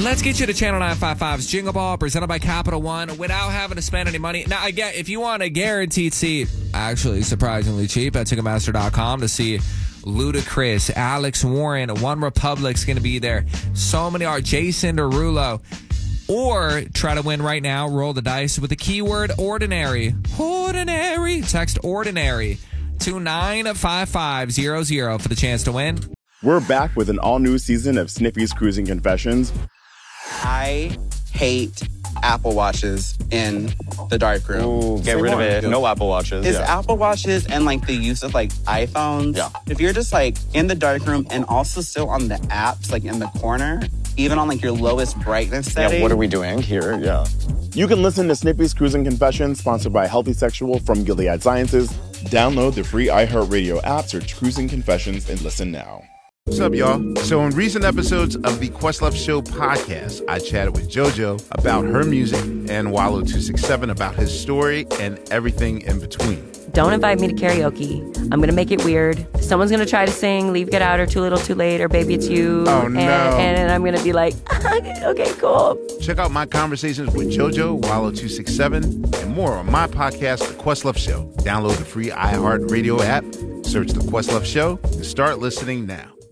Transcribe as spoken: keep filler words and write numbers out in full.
Let's get you to Channel nine fifty-five's Jingle Ball, presented by Capital One, without having to spend any money. Now, again, if you want a guaranteed seat, actually surprisingly cheap at Ticketmaster dot com to see Ludacris, Alex Warren, One Republic's going to be there. So many are. Jason Derulo. Or try to win right now. Roll the dice with the keyword ordinary. Ordinary. Text ordinary to nine five five zero zero for the chance to win. We're back with an all-new season of Snippy's Cruising Confessions. I hate Apple Watches in the darkroom. Ooh, get rid of it. No Apple Watches. Is yeah. Apple Watches and like the use of like iPhones. Yeah. If you're just like in the darkroom and also still on the apps, like in the corner, even on like your lowest brightness setting. Yeah, what are we doing here? Yeah. You can listen to Snippy's Cruising Confessions, sponsored by Healthy Sexual from Gilead Sciences. Download the free iHeartRadio app, search Cruising Confessions, and listen now. What's up, y'all? So in recent episodes of the Questlove Show podcast, I chatted with JoJo about her music and Wallow two sixty-seven about his story and everything in between. Don't invite me to karaoke. I'm going to make it weird. Someone's going to try to sing Leave, Get Out, or Too Little, Too Late, or Baby It's You. Oh, no. And, and I'm going to be like, okay, cool. Check out my conversations with JoJo, Wallow two sixty-seven, and more on my podcast, The Questlove Show. Download the free iHeartRadio app, search The Questlove Show, and start listening now.